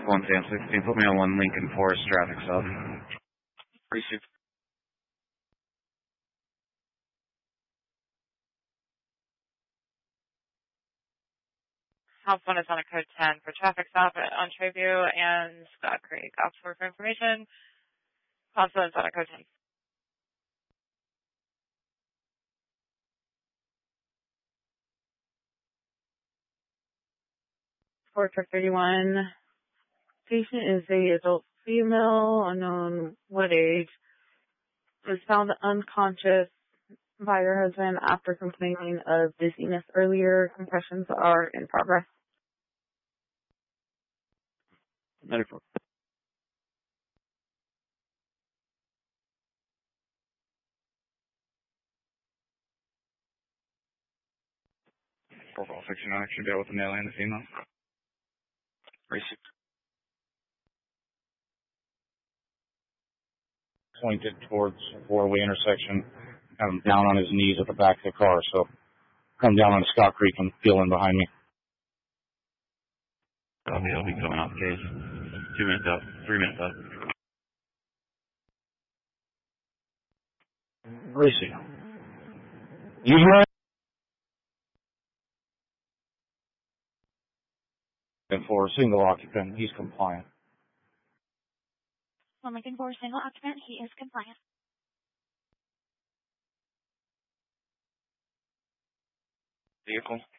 One Dan 16, put me on 1 Lincoln Forest traffic stop. Received. House 1 is on a code 10 for traffic stop on Treview and Scott Creek. Ops for information. House 1 is on a code 10. Report for 31. Patient is a adult female, unknown what age, was found unconscious by her husband after complaining of dizziness earlier. Compressions are in progress. Medical. Profile fiction action deal with the male and the female. Received. Pointed towards a four-way intersection, kind of down on his knees at the back of the car. So come down on Scott Creek and peel in behind me. I'll be coming off the case. 2 minutes out. 3 minutes out. Gracie. You hear? And for a single occupant, he's compliant. One Lincoln for a single occupant, he is compliant. Vehicle.